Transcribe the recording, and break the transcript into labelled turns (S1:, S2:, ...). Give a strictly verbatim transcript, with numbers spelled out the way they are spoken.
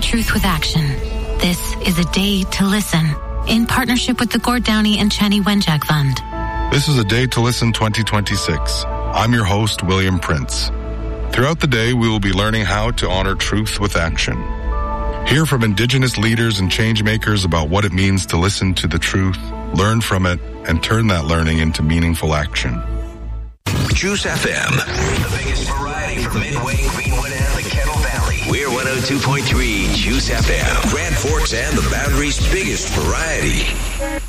S1: truth with action. This is a day to listen, in partnership with the Gord Downey and Chani Wenjack Fund.
S2: This is A Day to Listen twenty twenty-six. I'm your host, William Prince. Throughout the day, we will be learning how to honor truth with action. Hear from Indigenous leaders and change makers about what it means to listen to the truth, learn from it, and turn that learning into meaningful action.
S3: Juice F M, the biggest variety from Midway, Greenwood, and the Kettle Valley. We're one oh two point three Juice F M, Grand Forks and the Boundary's biggest variety.